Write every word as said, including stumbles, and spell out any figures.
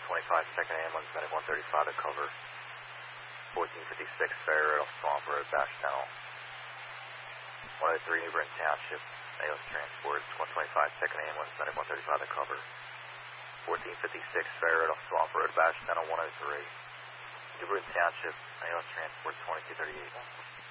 twenty-five, second ambulance, medic one thirty-five to cover. fourteen fifty-six, Fair Off Swamp Road, Bash Tunnel. one oh three, New Britain Township, A O S Transport, one twenty-five, second ambulance, medic one thirty-five to cover. fourteen fifty-six, Fair Off Swamp Road, Bash Tunnel, one oh three. New Britain Township, A O S Transport, twenty-two thirty-eight.